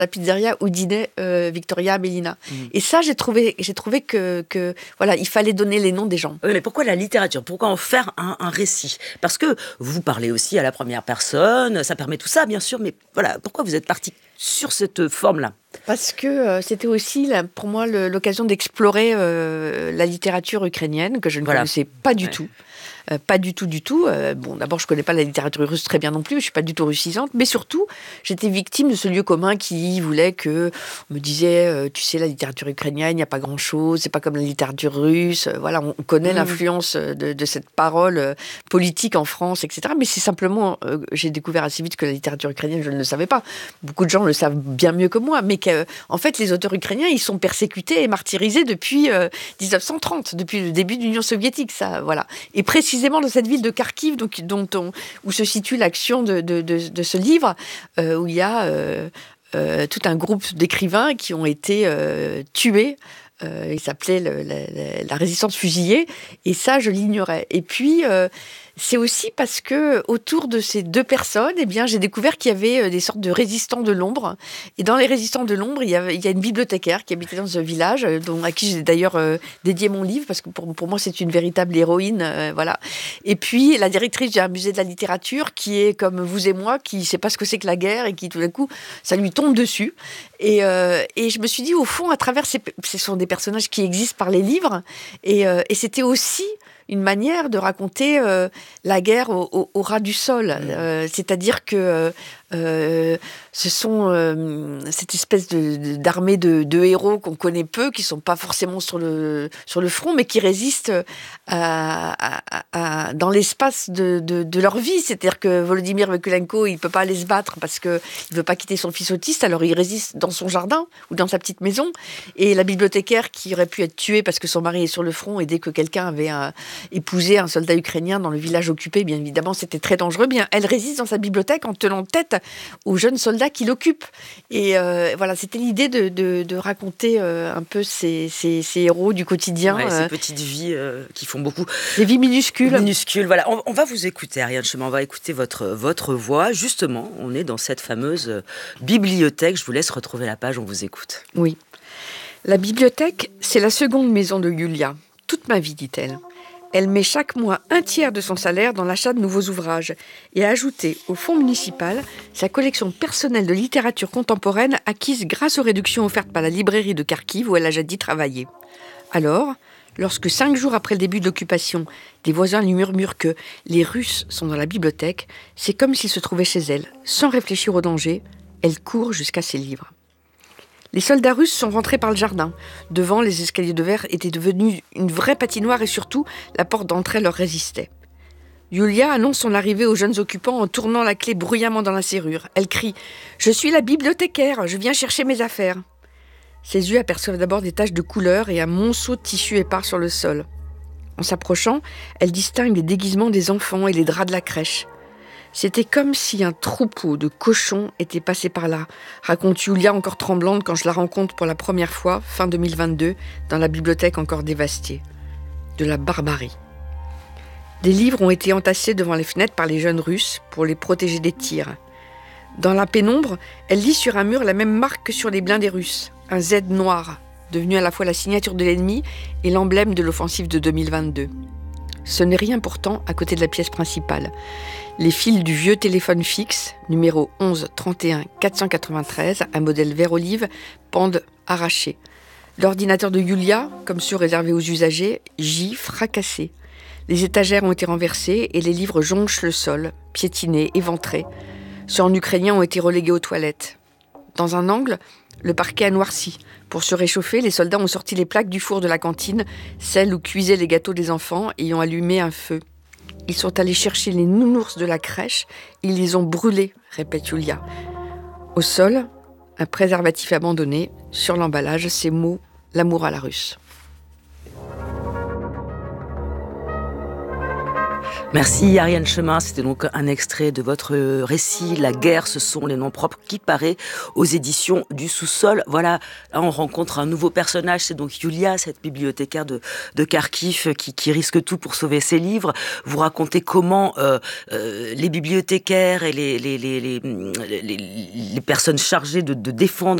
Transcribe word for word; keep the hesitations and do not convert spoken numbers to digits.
la pizzeria où dînait euh, Victoria Amelina. Mmh. Et ça, j'ai trouvé, j'ai trouvé que, que voilà, il fallait donner les noms des gens. Oui, mais pourquoi la littérature ? Pourquoi en faire un, un récit ? Parce que vous parlez aussi à la première personne, ça permet tout ça, bien sûr, mais voilà, pourquoi vous êtes parti sur cette forme-là ? Parce que euh, c'était aussi, là, pour moi, le, l'occasion d'explorer euh, la littérature ukrainienne, que je ne voilà. connaissais pas du ouais. tout. Euh, pas du tout, du tout. Euh, bon, d'abord, je ne connais pas la littérature russe très bien non plus, je ne suis pas du tout russisante, mais surtout, j'étais victime de ce lieu commun qui voulait que, on me disait, euh, tu sais, la littérature ukrainienne, il n'y a pas grand-chose, c'est pas comme la littérature russe, euh, voilà, on, on connaît mmh. l'influence de, de cette parole euh, politique en France, et cetera. Mais c'est simplement, euh, j'ai découvert assez vite que la littérature ukrainienne, je ne le savais pas. Beaucoup de gens le savent bien mieux que moi, mais qu'en en fait, les auteurs ukrainiens, ils sont persécutés et martyrisés depuis euh, dix-neuf cent trente, depuis le début de l'Union soviétique, ça, voilà. Et précisément dans cette ville de Kharkiv, donc, dont on, où se situe l'action de, de, de, de ce livre, euh, où il y a euh, euh, tout un groupe d'écrivains qui ont été euh, tués. Euh, il s'appelait le, la, la résistance fusillée, et ça, je l'ignorais. Et puis, euh, c'est aussi parce que autour de ces deux personnes, eh bien, j'ai découvert qu'il y avait des sortes de résistants de l'ombre. Et dans les résistants de l'ombre, il y a, il y a une bibliothécaire qui habitait dans ce village, dont, à qui j'ai d'ailleurs euh, dédié mon livre, parce que pour, pour moi, c'est une véritable héroïne. Euh, voilà. Et puis, la directrice d'un musée de la littérature, qui est comme vous et moi, qui ne sait pas ce que c'est que la guerre, et qui, tout d'un coup, ça lui tombe dessus. Et, euh, et je me suis dit, au fond, à travers ces... Ce sont des personnages qui existent par les livres, et, euh, et c'était aussi une manière de raconter euh, la guerre au, au, au ras du sol. Mmh. Euh, c'est-à-dire que euh, ce sont euh, cette espèce de, de, d'armée de, de héros qu'on connaît peu, qui ne sont pas forcément sur le, sur le front, mais qui résistent à, à, à, dans l'espace de, de, de leur vie. C'est-à-dire que Volodymyr Mikulenko, il ne peut pas aller se battre parce qu'il ne veut pas quitter son fils autiste, alors il résiste dans son jardin ou dans sa petite maison. Et la bibliothécaire qui aurait pu être tuée parce que son mari est sur le front, et dès que quelqu'un avait un, épousé un soldat ukrainien dans le village occupé, bien évidemment, c'était très dangereux, bien, elle résiste dans sa bibliothèque en tenant tête aux jeunes soldats qui l'occupent. Et euh, voilà, c'était l'idée de, de, de raconter euh, un peu ces, ces, ces héros du quotidien. Ouais, euh, ces petites vies euh, qui font beaucoup. Des vies minuscules. Minuscules, voilà. On, on va vous écouter, Ariane Chemin, on va écouter votre, votre voix. Justement, on est dans cette fameuse bibliothèque. Je vous laisse retrouver la page, on vous écoute. Oui. La bibliothèque, c'est la seconde maison de Yulia. Toute ma vie, dit-elle. Elle met chaque mois un tiers de son salaire dans l'achat de nouveaux ouvrages et a ajouté au fonds municipal sa collection personnelle de littérature contemporaine acquise grâce aux réductions offertes par la librairie de Kharkiv où elle a jadis travaillé. Alors, lorsque cinq jours après le début de l'occupation, des voisins lui murmurent que les Russes sont dans la bibliothèque, c'est comme s'ils se trouvaient chez elle. Sans réfléchir au danger, elle court jusqu'à ses livres. Les soldats russes sont rentrés par le jardin. Devant, les escaliers de verre étaient devenus une vraie patinoire et surtout, la porte d'entrée leur résistait. Yulia annonce son arrivée aux jeunes occupants en tournant la clé bruyamment dans la serrure. Elle crie « Je suis la bibliothécaire, je viens chercher mes affaires ». Ses yeux aperçoivent d'abord des taches de couleur et un monceau de tissu épars sur le sol. En s'approchant, elle distingue les déguisements des enfants et les draps de la crèche. C'était comme si un troupeau de cochons était passé par là, raconte Yulia encore tremblante quand je la rencontre pour la première fois, fin deux mille vingt-deux, dans la bibliothèque encore dévastée. De la barbarie. Des livres ont été entassés devant les fenêtres par les jeunes Russes pour les protéger des tirs. Dans la pénombre, elle lit sur un mur la même marque que sur les blindés russes, un Z noir, devenu à la fois la signature de l'ennemi et l'emblème de l'offensive de deux mille vingt-deux. Ce n'est rien pourtant à côté de la pièce principale. Les fils du vieux téléphone fixe, numéro onze trente et un quatre cent quatre-vingt-treize, un modèle vert olive, pendent arrachés. L'ordinateur de Yulia, comme ceux réservés aux usagers, gît fracassé. Les étagères ont été renversées et les livres jonchent le sol, piétinés, éventrés. Ceux en ukrainien ont été relégués aux toilettes. Dans un angle, le parquet a noirci. Pour se réchauffer, les soldats ont sorti les plaques du four de la cantine, celles où cuisaient les gâteaux des enfants, et ont allumé un feu. Ils sont allés chercher les nounours de la crèche, ils les ont brûlés, répète Yulia. Au sol, un préservatif abandonné, sur l'emballage, ces mots « l'amour à la russe ». Merci Ariane Chemin, c'était donc un extrait de votre récit « La guerre, ce sont les noms propres » qui paraît aux éditions du Sous-sol. Voilà, là on rencontre un nouveau personnage, c'est donc Yulia, cette bibliothécaire de, de Kharkiv qui, qui risque tout pour sauver ses livres. Vous racontez comment euh, euh, les bibliothécaires et les, les, les, les, les, les personnes chargées de, de défendre